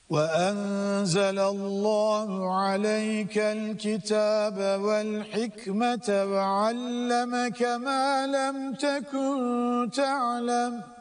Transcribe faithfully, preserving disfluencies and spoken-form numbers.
وأنزل الله عليك الكتاب والحكمة وعلمك ما لم تكن تعلم